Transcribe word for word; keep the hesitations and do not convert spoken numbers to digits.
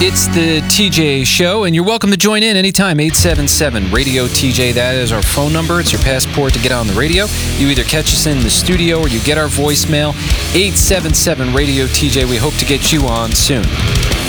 It's the T J Show, and you're welcome to join in anytime. eight seven seven radio T J, that is our phone number. It's your passport to get on the radio. You either catch us in the studio or you get our voicemail. eight seven seven radio T J. We hope to get you on soon.